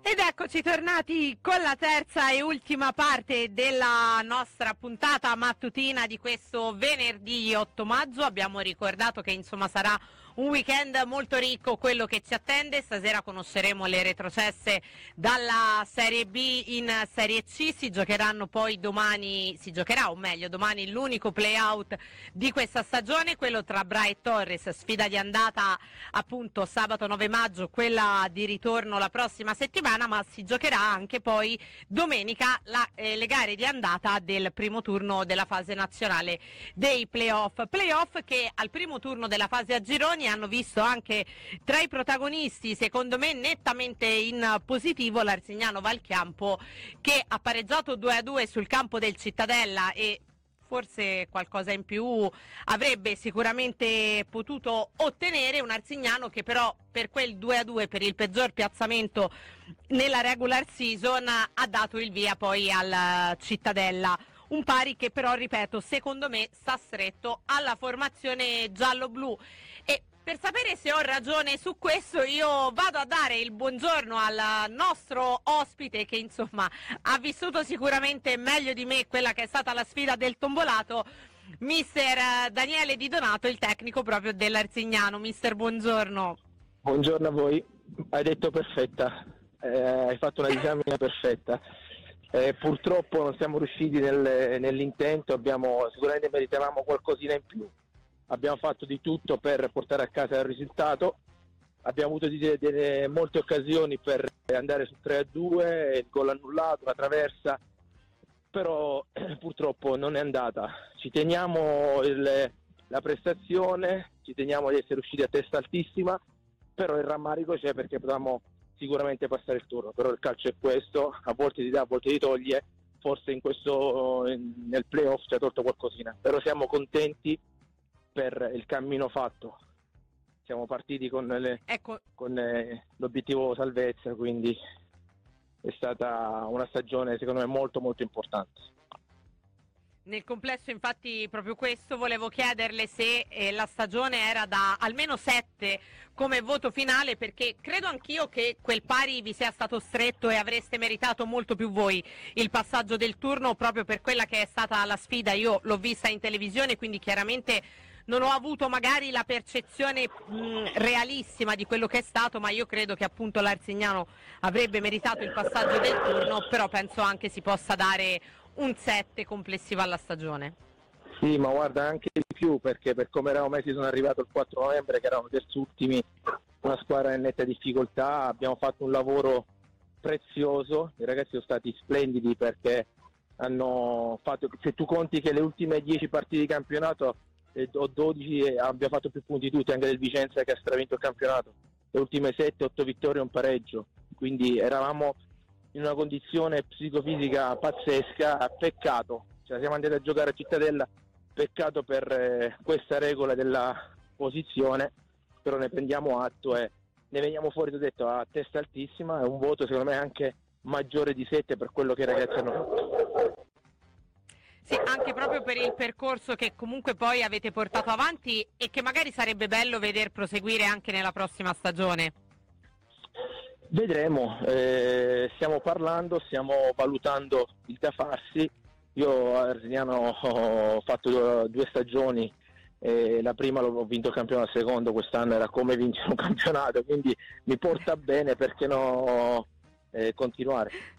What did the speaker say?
Ed eccoci tornati con la terza e ultima parte della nostra puntata mattutina di questo venerdì 8 maggio. Abbiamo ricordato che insomma sarà un weekend molto ricco quello che ci attende. Stasera conosceremo le retrocesse dalla Serie B in Serie C. Si giocheranno poi domani, domani l'unico play-out di questa stagione, quello tra Bra e Torres, sfida di andata appunto sabato 9 maggio, quella di ritorno la prossima settimana, ma si giocherà anche poi domenica le gare di andata del primo turno della fase nazionale dei playoff che al primo turno della fase a gironi hanno visto anche tra i protagonisti, secondo me nettamente in positivo, l'Arzignano Valchiampo, che ha pareggiato 2-2 sul campo del Cittadella e forse qualcosa in più avrebbe sicuramente potuto ottenere. Un Arzignano che però per quel 2-2, per il peggior piazzamento nella regular season, ha dato il via poi al Cittadella. Un pari che però, ripeto, secondo me sta stretto alla formazione giallo-blu. E per sapere se ho ragione su questo io vado a dare il buongiorno al nostro ospite che insomma ha vissuto sicuramente meglio di me quella che è stata la sfida del tombolato, mister Daniele Di Donato, il tecnico proprio dell'Arzignano. Mister, buongiorno. Buongiorno a voi, hai detto perfetta, hai fatto una disamina perfetta. Purtroppo non siamo riusciti nell'intento, sicuramente meritavamo qualcosina in più. Abbiamo fatto di tutto per portare a casa il risultato, abbiamo avuto molte occasioni per andare su 3-2, il gol annullato, la traversa, però purtroppo non è andata. Ci teniamo la prestazione, ci teniamo di essere usciti a testa altissima, però il rammarico c'è perché potevamo sicuramente passare il turno, però il calcio è questo, a volte ti dà, a volte ti toglie, forse nel playoff ci ha tolto qualcosina, però siamo contenti per il cammino fatto. Siamo partiti con l'obiettivo salvezza, quindi è stata una stagione secondo me molto molto importante. Nel complesso infatti proprio questo volevo chiederle, se la stagione era da almeno 7 come voto finale, perché credo anch'io che quel pari vi sia stato stretto e avreste meritato molto più voi il passaggio del turno proprio per quella che è stata la sfida. Io l'ho vista in televisione, quindi chiaramente non ho avuto magari la percezione realissima di quello che è stato, ma io credo che appunto l'Arzignano avrebbe meritato il passaggio del turno, però penso anche si possa dare un 7 complessivo alla stagione. Sì, ma guarda, anche di più, perché per come eravamo messi sono arrivato il 4 novembre che eravamo terzultimi, una squadra in netta difficoltà, abbiamo fatto un lavoro prezioso, i ragazzi sono stati splendidi perché hanno fatto, se tu conti che le ultime 10 partite di campionato o 12 abbiamo fatto più punti tutti, anche del Vicenza che ha stravinto il campionato, le ultime 7-8 vittorie e un pareggio, quindi eravamo in una condizione psicofisica pazzesca. Peccato, siamo andati a giocare a Cittadella, peccato per questa regola della posizione, però ne prendiamo atto e ne veniamo fuori, ti ho detto, a testa altissima, è un voto secondo me anche maggiore di 7 per quello che i ragazzi hanno fatto. Sì, anche proprio per il percorso che comunque poi avete portato avanti e che magari sarebbe bello veder proseguire anche nella prossima stagione. Vedremo, stiamo parlando, stiamo valutando il da farsi. Io a Arzignano ho fatto 2 stagioni, la prima l'ho vinto il campionato, la seconda quest'anno era come vincere un campionato, quindi mi porta bene, perché no continuare.